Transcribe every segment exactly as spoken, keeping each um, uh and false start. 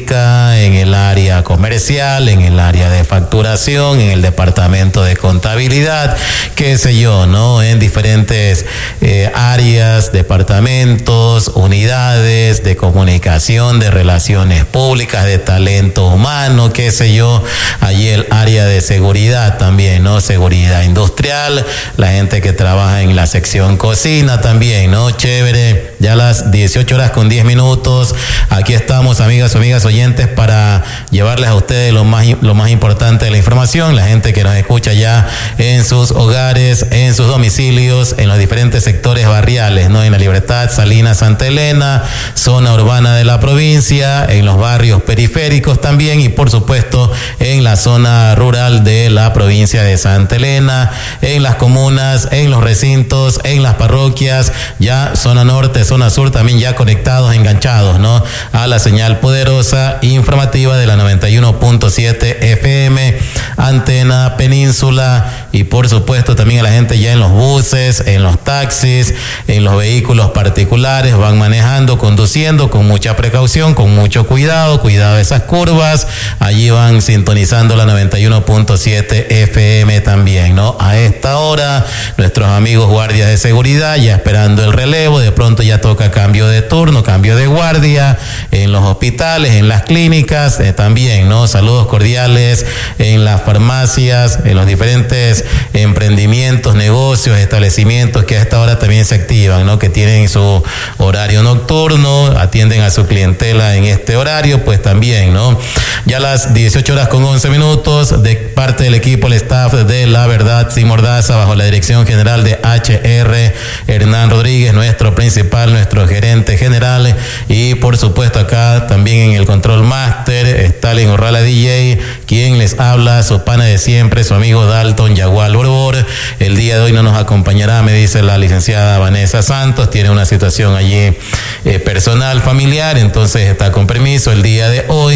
logística, en el área comercial, en el área de facturación, en el departamento de contabilidad, qué sé yo, ¿no? En diferentes eh, áreas, departamentos, unidades de comunicación, de relaciones públicas, de talento humano, qué sé yo, allí el área de seguridad también, ¿no? Seguridad industrial, la gente que trabaja en la sección cocina también, ¿no? Chévere, ya a las dieciocho horas con diez minutos, aquí estamos, amigas, amigas oyentes, para llevarles a ustedes lo más, lo más importante de la información, la gente que nos escucha ya en sus hogares, en sus domicilios, en los diferentes sectores barriales, ¿no? En La Libertad, Salinas, Santa Elena, zona urbana de la provincia, en los barrios periféricos también y por supuesto en la zona rural de la provincia de Santa Elena, en las comunas, en los recintos, en las parroquias, ya zona norte, zona sur también ya conectados, enganchados, ¿no? A la señal poderosa informativa de la noventa y uno punto siete F M, Antena Península, y por supuesto también a la gente ya en los buses, en los taxis, en los vehículos particulares, van manejando, conduciendo con mucha precaución, con mucho cuidado, cuidado de esas curvas, allí van sintonizando la noventa y uno punto siete F M también, ¿no? A esta hora, nuestros amigos guardias de seguridad ya esperando el relevo, de pronto ya toca cambio de turno, cambio de guardia, en los hospitales, en las clínicas, eh, también, ¿no? Saludos cordiales en las farmacias, en los diferentes emprendimientos, negocios, establecimientos que a esta hora también se activan, ¿no? Que tienen su horario nocturno, atienden a su clientela en este horario, pues también, ¿no? Ya a las dieciocho horas con once minutos, de parte del equipo, el staff de La Verdad Sin Mordaza, bajo la dirección general de H R Hernán Rodríguez, nuestro principal, nuestro gerente general, y por supuesto acá también en el control máster, Stalin Urrala D J, quien les habla, su pana de siempre, su amigo Dalton Yagual Borbor. El día de hoy no nos acompañará, me dice la licenciada Vanessa Santos, tiene una situación allí eh, personal, familiar, entonces está con permiso el día de hoy.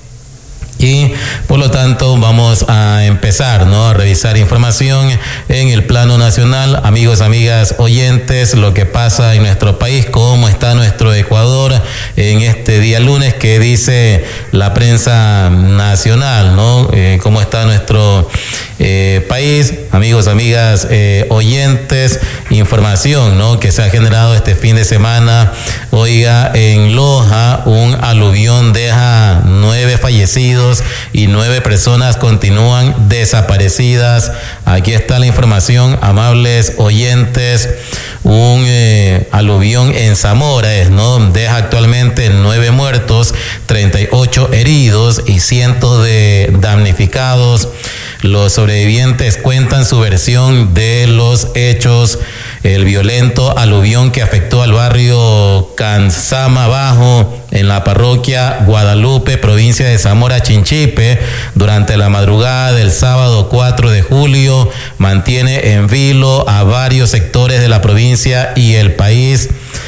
Y por lo tanto vamos a empezar, ¿no? A revisar información en el plano nacional, amigos, amigas, oyentes, lo que pasa en nuestro país, cómo está nuestro Ecuador en este día lunes, que dice la prensa nacional, ¿no? Eh, cómo está nuestro eh, país, amigos, amigas, eh, oyentes, información, ¿no? Que se ha generado este fin de semana. Oiga, en Loja un aluvión deja nueve fallecidos y nueve personas continúan desaparecidas. Aquí está la información, amables oyentes. Un eh, aluvión en Zamora, es, ¿no? Deja actualmente nueve muertos, treinta y ocho heridos y cientos de damnificados. Los sobrevivientes cuentan su versión de los hechos. El violento aluvión que afectó al barrio Canzama Bajo en la parroquia Guadalupe, provincia de Zamora Chinchipe, durante la madrugada del sábado cuatro de julio, mantiene en vilo a varios sectores de la provincia y el país.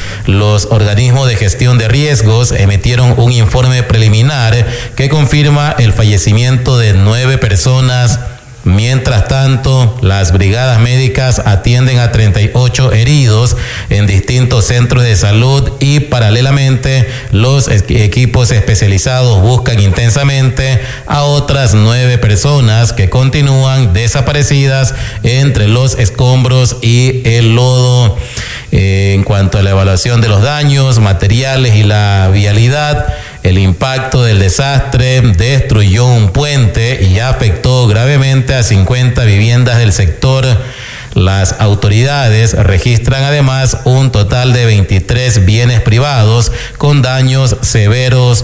Los organismos de gestión de riesgos emitieron un informe preliminar que confirma el fallecimiento de nueve personas. Mientras tanto, las brigadas médicas atienden a treinta y ocho heridos en distintos centros de salud y paralelamente los equipos especializados buscan intensamente a otras nueve personas que continúan desaparecidas entre los escombros y el lodo. Eh, en cuanto a la evaluación de los daños materiales y la vialidad, el impacto del desastre destruyó un puente y afectó gravemente a cincuenta viviendas del sector. Las autoridades registran además un total de veintitrés bienes privados con daños severos.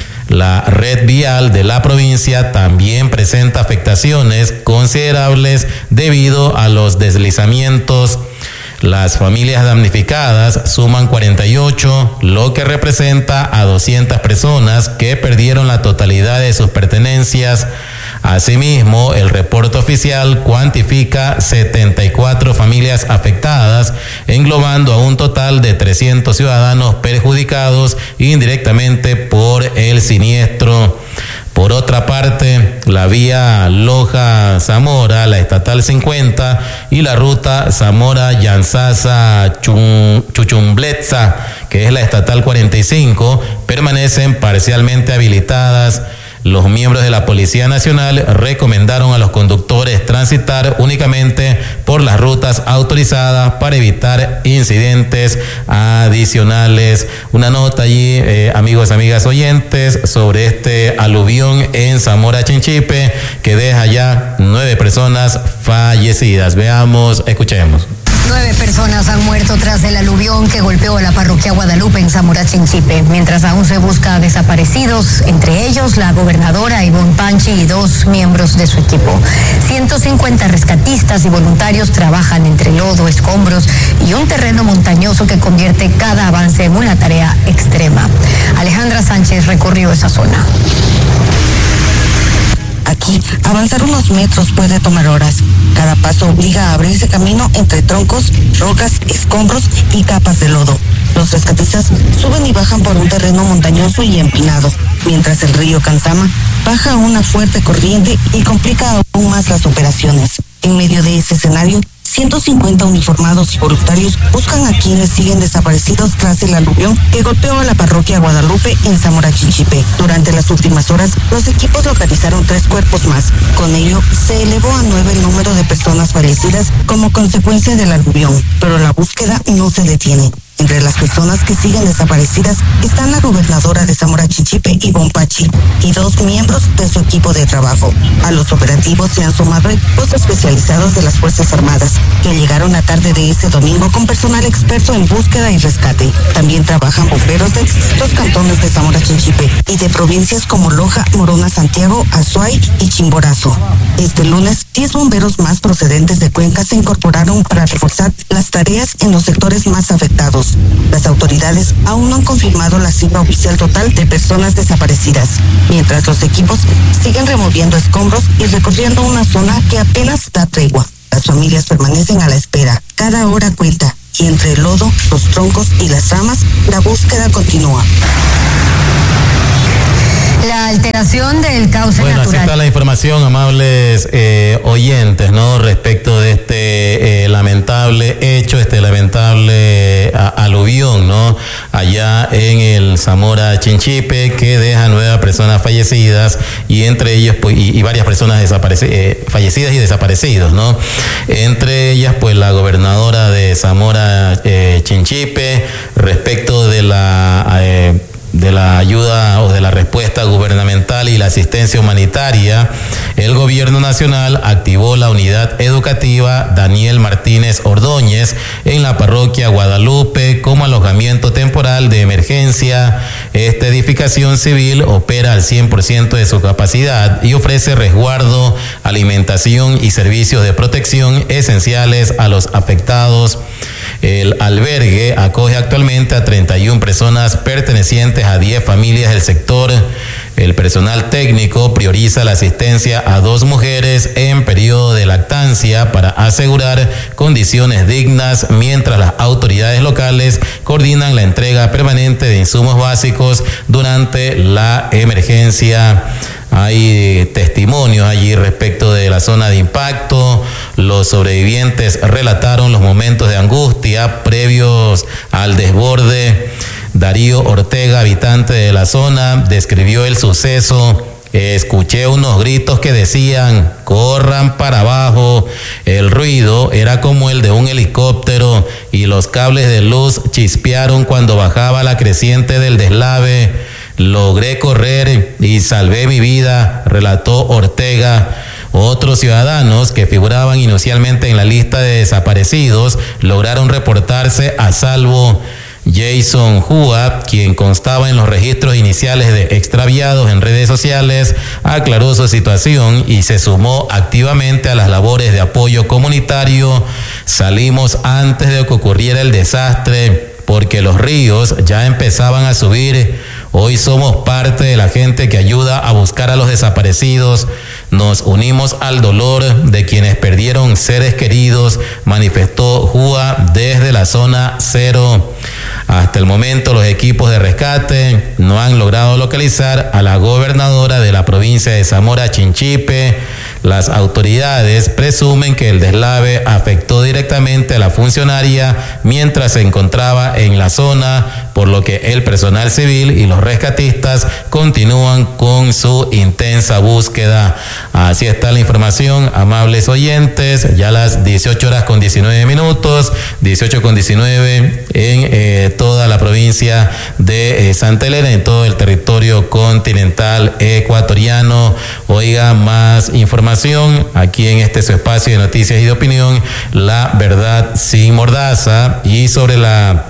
La red vial de la provincia también presenta afectaciones considerables debido a los deslizamientos. Las familias damnificadas suman cuarenta y ocho, lo que representa a doscientas personas que perdieron la totalidad de sus pertenencias. Asimismo, el reporte oficial cuantifica setenta y cuatro familias afectadas, englobando a un total de trescientos ciudadanos perjudicados indirectamente por el siniestro. Por otra parte, la vía Loja-Zamora, la estatal cincuenta y la ruta Zamora-Yanzasa-Chuchumbletza, que es la estatal cuarenta y cinco, permanecen parcialmente habilitadas. Los miembros de la Policía Nacional recomendaron a los conductores transitar únicamente por las rutas autorizadas para evitar incidentes adicionales. Una nota allí, eh, amigos, amigas oyentes, sobre este aluvión en Zamora Chinchipe que deja ya nueve personas fallecidas. Veamos, escuchemos. Nueve personas han muerto tras el aluvión que golpeó a la parroquia Guadalupe en Zamora Chinchipe, mientras aún se busca a desaparecidos, entre ellos la gobernadora Ivonne Panchi y dos miembros de su equipo. ciento cincuenta rescatistas y voluntarios trabajan entre lodo, escombros y un terreno montañoso que convierte cada avance en una tarea extrema. Alejandra Sánchez recorrió esa zona. Aquí, avanzar unos metros puede tomar horas. Cada paso obliga a abrirse camino entre troncos, rocas, escombros y capas de lodo. Los rescatistas suben y bajan por un terreno montañoso y empinado, mientras el río Canzama baja una fuerte corriente y complica aún más las operaciones. En medio de ese escenario, ciento cincuenta uniformados y voluntarios buscan a quienes siguen desaparecidos tras el aluvión que golpeó a la parroquia Guadalupe en Zamora Chinchipe. Durante las últimas horas, los equipos localizaron tres cuerpos más. Con ello, se elevó a nueve el número de personas fallecidas como consecuencia del aluvión, pero la búsqueda no se detiene. Entre las personas que siguen desaparecidas están la gobernadora de Zamora Chinchipe, Ivonne Panchi, y dos miembros de su equipo de trabajo. A los operativos se han sumado equipos especializados de las Fuerzas Armadas, que llegaron la tarde de ese domingo con personal experto en búsqueda y rescate. También trabajan bomberos de distintos cantones de Zamora Chinchipe y de provincias como Loja, Morona, Santiago, Azuay y Chimborazo. Este lunes, diez bomberos más procedentes de Cuenca se incorporaron para reforzar las tareas en los sectores más afectados. Las autoridades aún no han confirmado la cifra oficial total de personas desaparecidas, mientras los equipos siguen removiendo escombros y recorriendo una zona que apenas da tregua. Las familias permanecen a la espera. Cada hora cuenta y entre el lodo, los troncos y las ramas, la búsqueda continúa. La alteración del cauce bueno, natural. Bueno, así está la información, amables eh, oyentes, ¿no? Respecto de este eh, lamentable hecho, este lamentable a, aluvión, ¿no? Allá en el Zamora Chinchipe, que deja nueve personas fallecidas y entre ellas, pues, y, y varias personas desaparecidas, eh, fallecidas y desaparecidos, ¿no? Entre ellas, pues, la gobernadora de Zamora eh, Chinchipe, respecto de la eh, de la ayuda o de la respuesta gubernamental y la asistencia humanitaria, el gobierno nacional activó la unidad educativa Daniel Martínez Ordóñez en la parroquia Guadalupe como alojamiento temporal de emergencia. Esta edificación civil opera al cien por ciento de su capacidad y ofrece resguardo, alimentación y servicios de protección esenciales a los afectados. El albergue acoge actualmente a treinta y una personas pertenecientes a diez familias del sector. El personal técnico prioriza la asistencia a dos mujeres en periodo de lactancia para asegurar condiciones dignas, mientras las autoridades locales coordinan la entrega permanente de insumos básicos durante la emergencia. Hay testimonios allí respecto de la zona de impacto. Los sobrevivientes relataron los momentos de angustia previos al desborde. Darío Ortega, habitante de la zona, describió el suceso. Escuché unos gritos que decían, corran para abajo. El ruido era como el de un helicóptero y los cables de luz chispearon cuando bajaba la creciente del deslave. Logré correr y salvé mi vida, relató Ortega. Otros ciudadanos que figuraban inicialmente en la lista de desaparecidos lograron reportarse a salvo. Jason Hua, quien constaba en los registros iniciales de extraviados en redes sociales, aclaró su situación y se sumó activamente a las labores de apoyo comunitario. Salimos antes de que ocurriera el desastre porque los ríos ya empezaban a subir. Hoy somos parte de la gente que ayuda a buscar a los desaparecidos. Nos unimos al dolor de quienes perdieron seres queridos, manifestó Hua desde la zona cero. Hasta el momento los equipos de rescate no han logrado localizar a la gobernadora de la provincia de Zamora Chinchipe. Las autoridades presumen que el deslave afectó directamente a la funcionaria mientras se encontraba en la zona, por lo que el personal civil y los rescatistas continúan con su intensa búsqueda. Así está la información, amables oyentes, ya a las dieciocho horas con diecinueve minutos, dieciocho con diecinueve en eh, toda la provincia de eh, Santa Elena, en todo el territorio continental ecuatoriano. Oiga, más información aquí en este su espacio de noticias y de opinión, La Verdad Sin Mordaza, y sobre la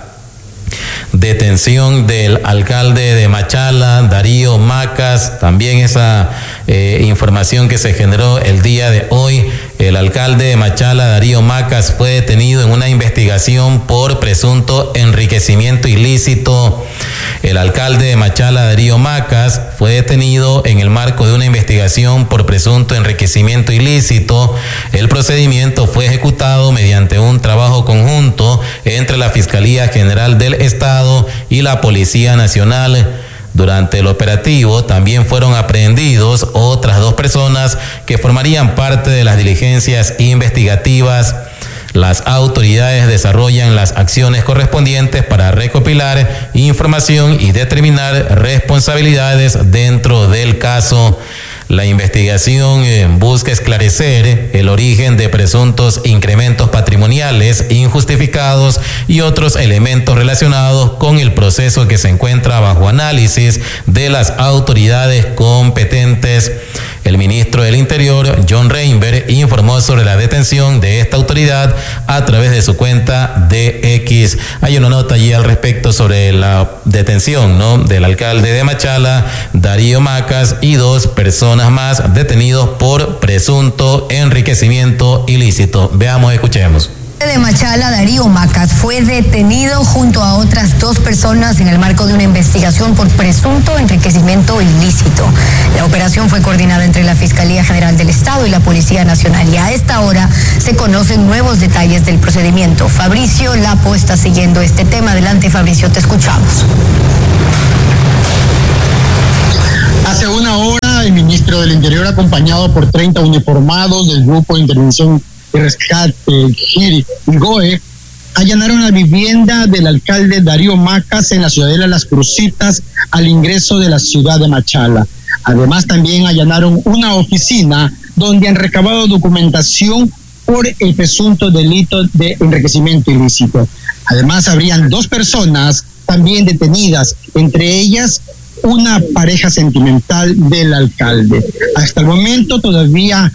detención del alcalde de Machala, Darío Macas, también esa eh, información que se generó el día de hoy. El alcalde de Machala, Darío Macas, fue detenido en una investigación por presunto enriquecimiento ilícito. El alcalde de Machala, Darío Macas, fue detenido en el marco de una investigación por presunto enriquecimiento ilícito. El procedimiento fue ejecutado mediante un trabajo conjunto entre la Fiscalía General del Estado y la Policía Nacional. Durante el operativo también fueron aprehendidos otras dos personas que formarían parte de las diligencias investigativas. Las autoridades desarrollan las acciones correspondientes para recopilar información y determinar responsabilidades dentro del caso. La investigación busca esclarecer el origen de presuntos incrementos patrimoniales injustificados y otros elementos relacionados con el proceso que se encuentra bajo análisis de las autoridades competentes. El ministro del Interior, John Reinberg, informó sobre la detención de esta autoridad a través de su cuenta de X. Hay una nota allí al respecto sobre la detención, ¿no?, del alcalde de Machala, Darío Macas, y dos personas más detenidos por presunto enriquecimiento ilícito. Veamos, escuchemos. De Machala, Darío Macas, fue detenido junto a otras dos personas en el marco de una investigación por presunto enriquecimiento ilícito. La operación fue coordinada entre la Fiscalía General del Estado y la Policía Nacional, y a esta hora se conocen nuevos detalles del procedimiento. Fabricio Lapo está siguiendo este tema. Adelante, Fabricio, te escuchamos. Hace una hora, el ministro del Interior, acompañado por treinta uniformados del Grupo de Intervención y Rescate, G I R I y G O E, allanaron la vivienda del alcalde Darío Macas en la ciudadela Las Crucitas, al ingreso de la ciudad de Machala. Además, también allanaron una oficina donde han recabado documentación por el presunto delito de enriquecimiento ilícito. Además, habrían dos personas también detenidas, entre ellas una pareja sentimental del alcalde. Hasta el momento todavía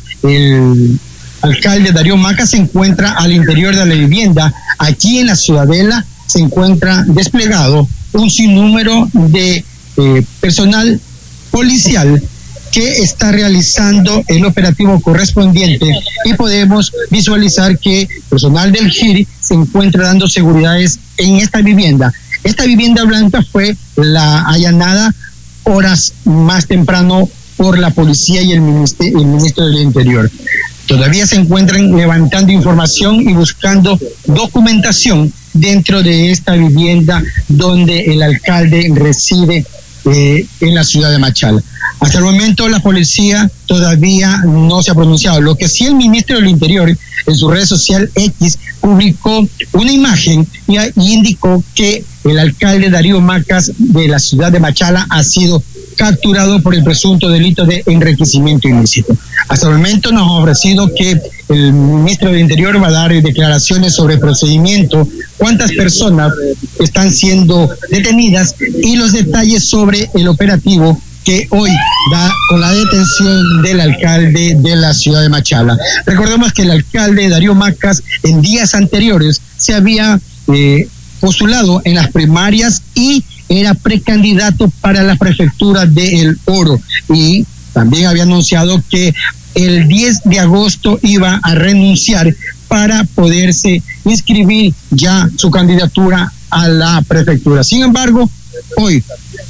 el alcalde Darío Macas se encuentra al interior de la vivienda. Aquí en la ciudadela se encuentra desplegado un sinnúmero de eh, personal policial que está realizando el operativo correspondiente, y podemos visualizar que personal del G I R I se encuentra dando seguridades en esta vivienda. Esta vivienda blanca fue la allanada horas más temprano por la policía y el ministro, el ministro del Interior. Todavía se encuentran levantando información y buscando documentación dentro de esta vivienda donde el alcalde reside eh, en la ciudad de Machala. Hasta el momento la policía todavía no se ha pronunciado. Lo que sí, el ministro del Interior en su red social X publicó una imagen y, y indicó que el alcalde Darío Macas de la ciudad de Machala ha sido capturado por el presunto delito de enriquecimiento ilícito. Hasta el momento nos ha ofrecido que el ministro del Interior va a dar declaraciones sobre el procedimiento, cuántas personas están siendo detenidas y los detalles sobre el operativo que hoy da con la detención del alcalde de la ciudad de Machala. Recordemos que el alcalde Darío Macas en días anteriores se había eh, postulado en las primarias y era precandidato para la prefectura de El Oro, y también había anunciado que el diez de agosto iba a renunciar para poderse inscribir ya su candidatura a la prefectura. Sin embargo, hoy,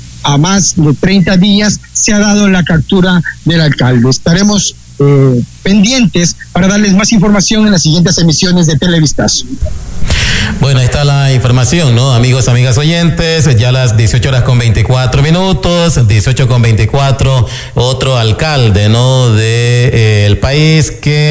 a más de treinta días, se ha dado la captura del alcalde. Estaremos eh, pendientes para darles más información en las siguientes emisiones de Televistazo. Bueno, ahí está la información, ¿no? Amigos, amigas oyentes, ya a las dieciocho horas con veinticuatro minutos, dieciocho con veinticuatro, otro alcalde, ¿no?, de eh, el país que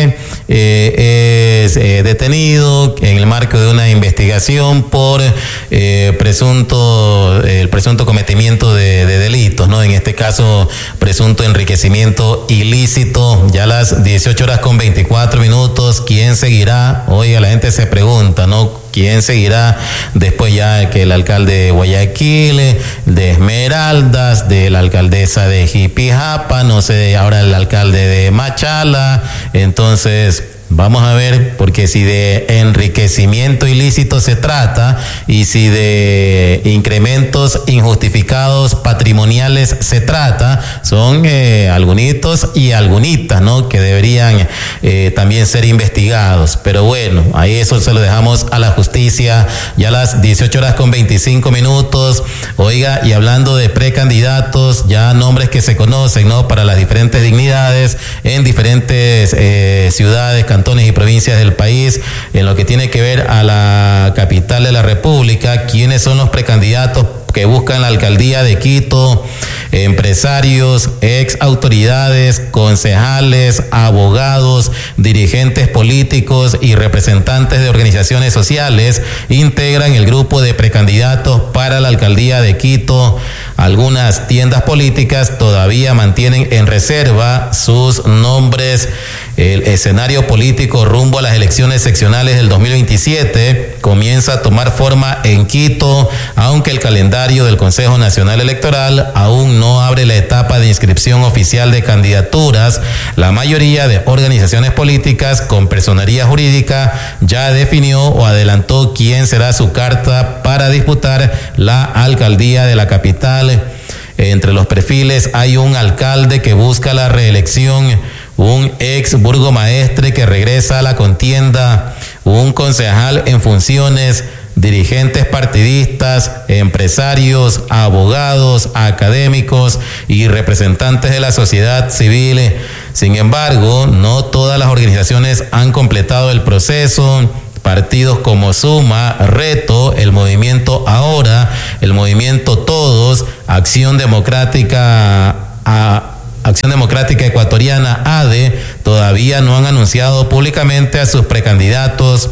eh, es eh, detenido en el marco de una investigación por eh, presunto, eh, el presunto cometimiento de, de delitos, ¿no? En este caso, presunto enriquecimiento ilícito. Ya a las dieciocho horas con veinticuatro minutos, ¿quién seguirá? Oiga, la gente se pregunta, ¿no? ¿Quién seguirá después ya que el alcalde de Guayaquil, de Esmeraldas, de la alcaldesa de Jipijapa, no sé, ahora el alcalde de Machala? Entonces, vamos a ver, porque si de enriquecimiento ilícito se trata y si de incrementos injustificados patrimoniales se trata, son eh, algunitos y algunitas, ¿no? Que deberían eh, también ser investigados. Pero bueno, ahí eso se lo dejamos a la justicia. Ya a las dieciocho horas con veinticinco minutos. Oiga, y hablando de precandidatos, ya nombres que se conocen, ¿no? Para las diferentes dignidades en diferentes eh, ciudades, cantones y provincias del país, en lo que tiene que ver a la capital de la República. ¿Quiénes son los precandidatos que buscan la alcaldía de Quito? Empresarios, ex autoridades, concejales, abogados, dirigentes políticos y representantes de organizaciones sociales integran el grupo de precandidatos para la alcaldía de Quito. Algunas tiendas políticas todavía mantienen en reserva sus nombres. El escenario político rumbo a las elecciones seccionales del dos mil veintisiete comienza a tomar forma en Quito, aunque el calendario del Consejo Nacional Electoral aún no abre la etapa de inscripción oficial de candidaturas. La mayoría de organizaciones políticas con personería jurídica ya definió o adelantó quién será su carta para disputar la alcaldía de la capital. Entre los perfiles hay un alcalde que busca la reelección, un ex burgomaestre que regresa a la contienda, un concejal en funciones, dirigentes partidistas, empresarios, abogados, académicos y representantes de la sociedad civil. Sin embargo, no todas las organizaciones han completado el proceso. Partidos como Suma, Reto, el Movimiento Ahora, el Movimiento Todos, Acción Democrática a Acción Democrática Ecuatoriana, A D E, todavía no han anunciado públicamente a sus precandidatos.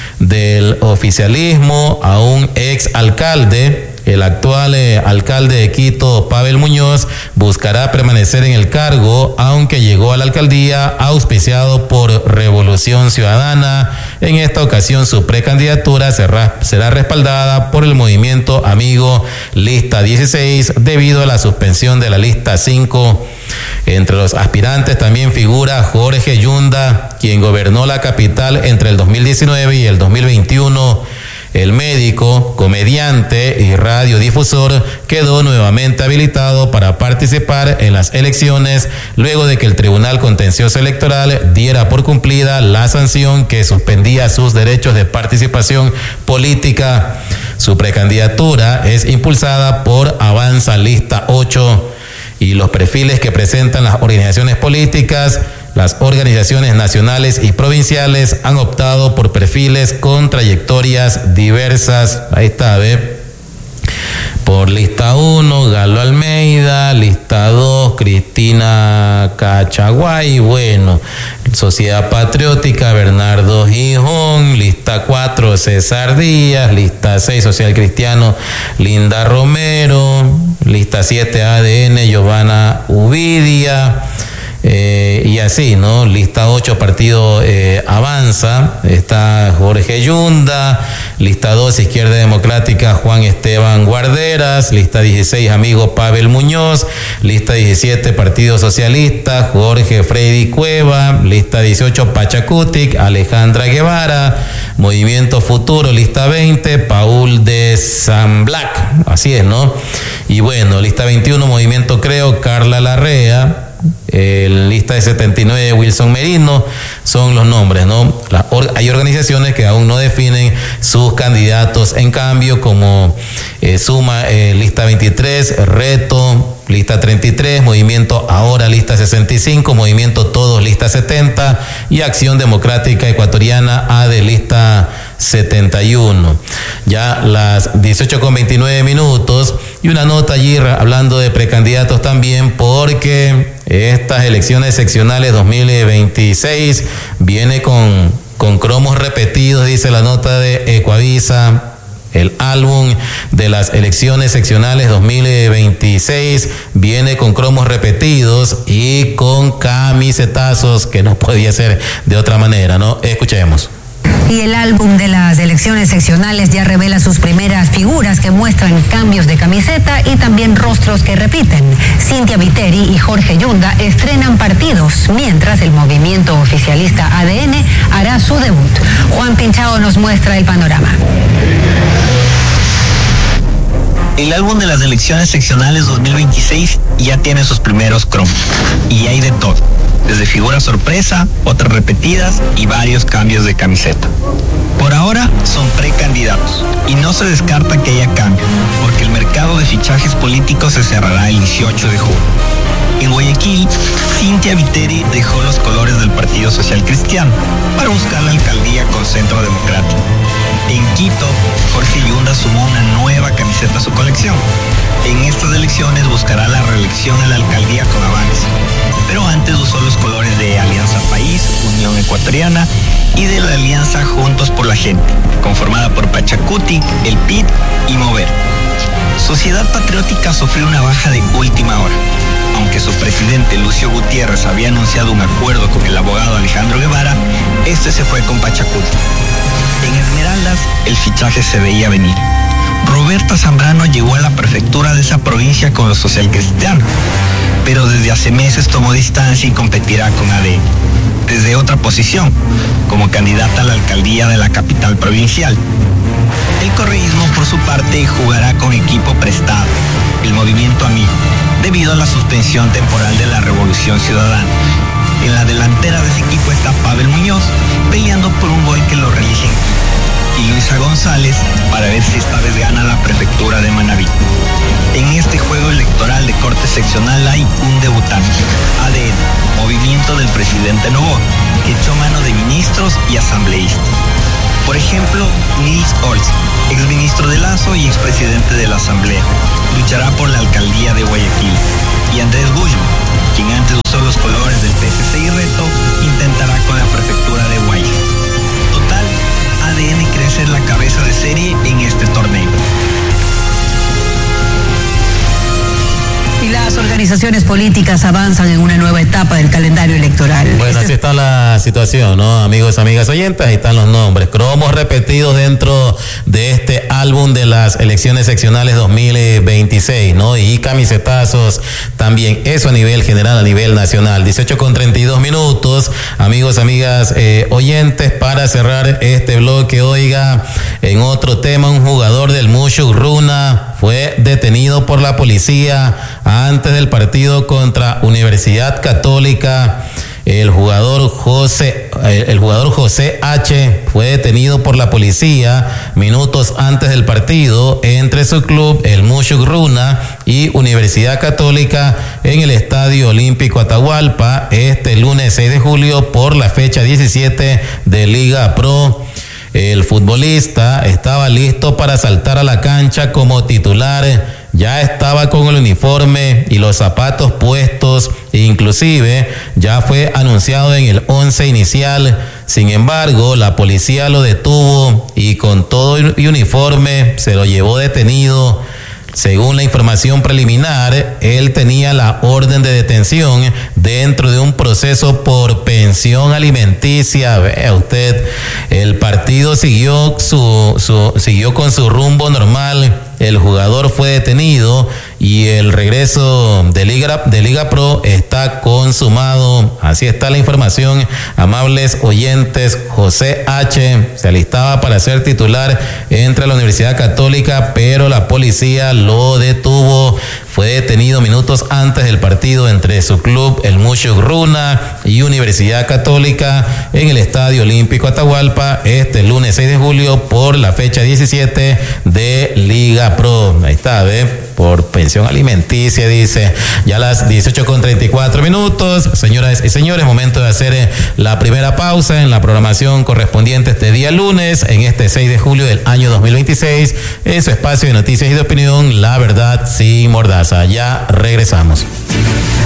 Del oficialismo a un ex alcalde, el actual eh, alcalde de Quito, Pavel Muñoz, buscará permanecer en el cargo, aunque llegó a la alcaldía auspiciado por Revolución Ciudadana. En esta ocasión su precandidatura será, será respaldada por el movimiento amigo Lista dieciséis debido a la suspensión de la Lista cinco. Entre los aspirantes también figura Jorge Yunda, quien gobernó la capital entre el dos mil diecinueve y el dos mil veintiuno. El médico, comediante y radiodifusor quedó nuevamente habilitado para participar en las elecciones luego de que el Tribunal Contencioso Electoral diera por cumplida la sanción que suspendía sus derechos de participación política. Su precandidatura es impulsada por Avanza Lista ocho. Y los perfiles que presentan las organizaciones políticas, las organizaciones nacionales y provinciales han optado por perfiles con trayectorias diversas. Ahí está, ¿ve? Por lista uno, Galo Almeida, lista dos, Cristina Cachaguay, bueno, Sociedad Patriótica, Bernardo Gijón, lista cuatro, César Díaz, lista seis, Social Cristiano, Linda Romero, lista siete, A D N, Giovanna Uvidia. Eh, y así, ¿no? Lista ocho, Partido eh, Avanza, está Jorge Yunda. Lista dos, Izquierda Democrática, Juan Esteban Guarderas. Lista dieciséis, amigo Pavel Muñoz. Lista diecisiete, Partido Socialista, Jorge Freddy Cueva. Lista dieciocho, Pachacutic, Alejandra Guevara. Movimiento Futuro, lista veinte, Paul de San Black. Así es, ¿no? Y bueno, lista veintiuno, Movimiento Creo, Carla Larrea. El lista de setenta y nueve, Wilson Merino, son los nombres, ¿no? La, or, hay organizaciones que aún no definen sus candidatos, en cambio, como eh, Suma, eh, lista veintitrés, Reto, lista treinta y tres, Movimiento Ahora, lista sesenta y cinco, Movimiento Todos, lista setenta y Acción Democrática Ecuatoriana, A de lista setenta y uno. Ya las dieciocho con veintinueve minutos, y Y una nota allí hablando de precandidatos también, porque estas elecciones seccionales dos mil veintiséis viene con, con cromos repetidos, dice la nota de Ecuavisa. El álbum de las elecciones seccionales dos mil veintiséis viene con cromos repetidos y con camisetazos, que no podía ser de otra manera, ¿no? Escuchemos. Y el álbum de las elecciones seccionales ya revela sus primeras figuras que muestran cambios de camiseta y también rostros que repiten. Cintia Viteri y Jorge Yunda estrenan partidos, mientras el movimiento oficialista A D N hará su debut. Juan Pinchao nos muestra el panorama. El álbum de las elecciones seccionales dos mil veintiséis ya tiene sus primeros cromos. Y hay de todo. Desde figuras sorpresa, otras repetidas y varios cambios de camiseta. Por ahora son precandidatos y no se descarta que haya cambio, porque el mercado de fichajes políticos se cerrará el dieciocho de julio. En Guayaquil, Cintia Viteri dejó los colores del Partido Social Cristiano para buscar la alcaldía con Centro Democrático. En Quito, Jorge Yunda sumó una nueva camiseta a su colección. En estas elecciones buscará la reelección a la alcaldía con avance, pero antes usó los colores de Alianza País, Unión Ecuatoriana y de la Alianza Juntos por la Gente, conformada por Pachacuti, El P I D y Mover. Sociedad Patriótica sufrió una baja de última hora. Aunque su presidente Lucio Gutiérrez había anunciado un acuerdo con el abogado Alejandro Guevara, este se fue con Pachacuti. En Esmeraldas, el fichaje se veía venir. Roberta Zambrano llegó a la prefectura de esa provincia con los socialcristianos, pero desde hace meses tomó distancia y competirá con A D N, desde otra posición, como candidata a la alcaldía de la capital provincial. El correísmo, por su parte, jugará con equipo prestado, el Movimiento Amigo, debido a la suspensión temporal de la Revolución Ciudadana. En la delantera de ese equipo está Pavel Muñoz, peleando por un gol que lo relige, y Luisa González para ver si esta vez gana la prefectura de Manabí. En este juego electoral de corte seccional hay un debutante, A D N, Movimiento del Presidente Novoa, que echó mano de ministros y asambleístas. Por ejemplo, Nils Olsen, exministro de Lazo y expresidente de la Asamblea, luchará por la alcaldía de Guayaquil. Y Andrés Guzmán, quien antes usó los colores del P S C y Reto, intentará con la prefectura de Guayas. Total, A D N cree ser la cabeza de serie en este torneo. Y las organizaciones políticas avanzan en una nueva etapa del calendario electoral. Bueno, así está la situación, ¿no? Amigos, amigas oyentes, ahí están los nombres. Cromos repetidos dentro de este álbum de las elecciones seccionales dos mil veintiséis, ¿no? Y camisetazos también. Eso a nivel general, a nivel nacional. dieciocho con treinta y dos minutos. Amigos, amigas eh, oyentes, para cerrar este bloque, oiga, en otro tema, un jugador del Mushuk Runa fue detenido por la policía antes del partido contra Universidad Católica. El jugador José, el jugador José H fue detenido por la policía minutos antes del partido entre su club, el Mushuk Runa, y Universidad Católica en el Estadio Olímpico Atahualpa este lunes seis de julio por la fecha diecisiete de Liga Pro. El futbolista estaba listo para saltar a la cancha como titular. Ya estaba con el uniforme y los zapatos puestos, inclusive ya fue anunciado en el once inicial. Sin embargo, la policía lo detuvo y con todo y uniforme se lo llevó detenido. Según la información preliminar, él tenía la orden de detención dentro de un proceso por pensión alimenticia. Vea usted, el partido siguió su, su siguió con su rumbo normal. El jugador fue detenido y el regreso de Liga, de Liga Pro está consumado. Así está la información, amables oyentes. José H se alistaba para ser titular entre la Universidad Católica, pero la policía lo detuvo. Fue detenido minutos antes del partido entre su club, el Mushuk Runa, y Universidad Católica en el Estadio Olímpico Atahualpa este lunes seis de julio por la fecha diecisiete de Liga Pro. Ahí está, ¿ve? por pensión alimenticia, dice. Ya a las dieciocho con treinta y cuatro minutos, señoras y señores, momento de hacer la primera pausa en la programación correspondiente este día lunes, en este seis de julio del año dos mil veintiséis, en su espacio de noticias y de opinión, La Verdad Sin Mordaza. Ya regresamos.